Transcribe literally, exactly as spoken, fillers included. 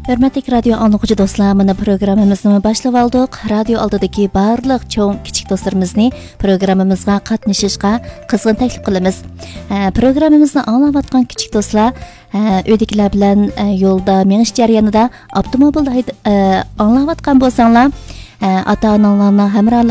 Hörmətli radio anlıqçı dostlar, mana proqramımızı başlab aldıq. Radio aldidagi barliq cho'ng kichik do'stlarimizni proqramimizga qatnashishga qizg'in taklif qilamiz. Proqramimizni anglayotgan kichik do'stlar, uydagilar bilan yo'lda menish jarayonida avtomobilda anglayotgan bo'lsanglar, ata-onalarning hamrohligida